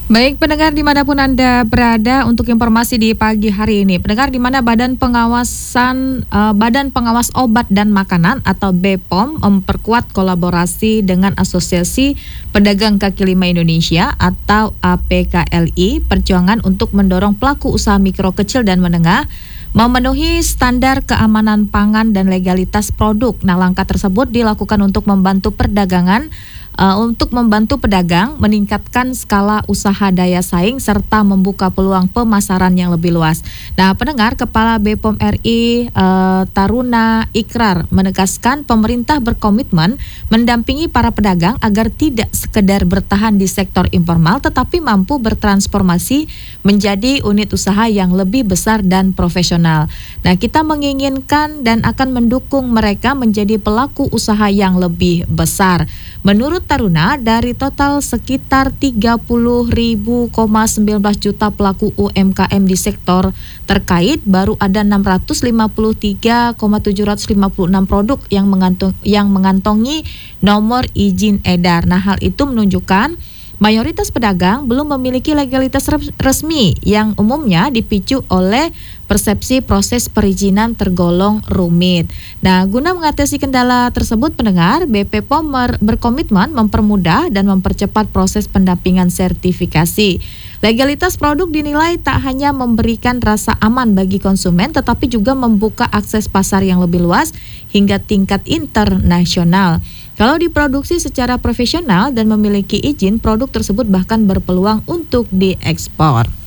Baik pendengar dimanapun Anda berada, untuk informasi di pagi hari ini, pendengar, di mana Badan Pengawas Obat dan Makanan atau BPOM memperkuat kolaborasi dengan Asosiasi Pedagang Kaki Lima Indonesia atau APKLI, perjuangan untuk mendorong pelaku usaha mikro, kecil dan menengah memenuhi standar keamanan pangan dan legalitas produk. Nah, langkah tersebut dilakukan untuk membantu pedagang meningkatkan skala usaha daya saing serta membuka peluang pemasaran yang lebih luas. Nah, pendengar, Kepala BPOM RI Taruna Ikrar menegaskan pemerintah berkomitmen mendampingi para pedagang agar tidak sekedar bertahan di sektor informal tetapi mampu bertransformasi menjadi unit usaha yang lebih besar dan profesional. Nah, kita menginginkan dan akan mendukung mereka menjadi pelaku usaha yang lebih besar. Menurut Taruna, dari total sekitar 30.019 juta pelaku UMKM di sektor terkait, baru ada 653,756 produk yang mengantongi nomor izin edar. Nah, hal itu menunjukkan mayoritas pedagang belum memiliki legalitas resmi yang umumnya dipicu oleh persepsi proses perizinan tergolong rumit. Nah, guna mengatasi kendala tersebut, pendengar, BPOM berkomitmen mempermudah dan mempercepat proses pendampingan sertifikasi. Legalitas produk dinilai tak hanya memberikan rasa aman bagi konsumen, tetapi juga membuka akses pasar yang lebih luas hingga tingkat internasional. Kalau diproduksi secara profesional dan memiliki izin, produk tersebut bahkan berpeluang untuk diekspor.